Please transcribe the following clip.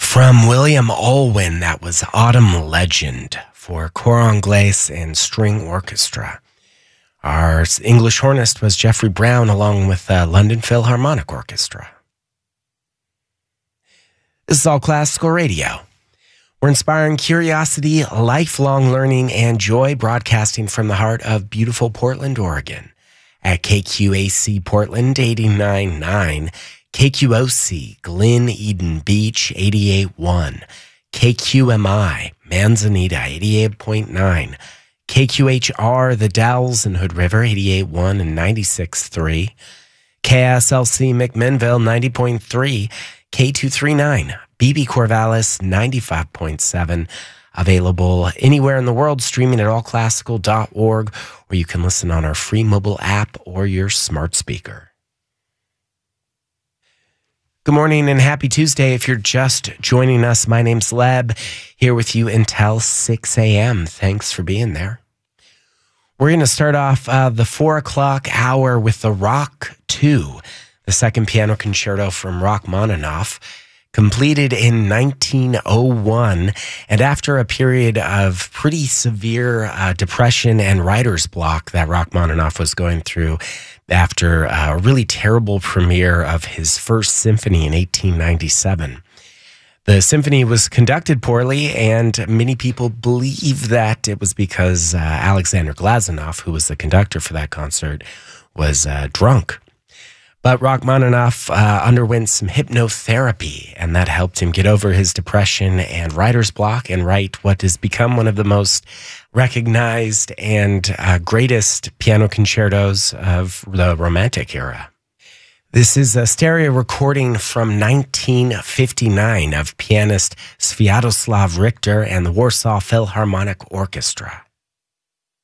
From William Olwyn, that was Autumn Legend for Cor Anglais and String Orchestra. Our English hornist was Jeffrey Brown, along with the London Philharmonic Orchestra. This is All Classical Radio. We're inspiring curiosity, lifelong learning, and joy, broadcasting from the heart of beautiful Portland, Oregon, at KQAC Portland 89.9, KQOC Glen Eden Beach 88.1, KQMI Manzanita 88.9, KQHR The Dalles and Hood River 88.1 and 96.3, KSLC McMinnville 90.3, K239 BB Corvallis 95.7, available anywhere in the world, streaming at allclassical.org, or you can listen on our free mobile app or your smart speaker. Good morning and happy Tuesday. If you're just joining us, my name's Leb, here with you until 6 a.m. Thanks for being there. We're going to start off the 4 o'clock hour with the Rock 2, the second piano concerto from Rachmaninoff, completed in 1901, and after a period of pretty severe depression and writer's block that Rachmaninoff was going through after a really terrible premiere of his first symphony in 1897. The symphony was conducted poorly, and many people believe that it was because Alexander Glazunov, who was the conductor for that concert, was drunk. But Rachmaninoff underwent some hypnotherapy, and that helped him get over his depression and writer's block and write what has become one of the most recognized and greatest piano concertos of the Romantic era. This is a stereo recording from 1959 of pianist Sviatoslav Richter and the Warsaw Philharmonic Orchestra.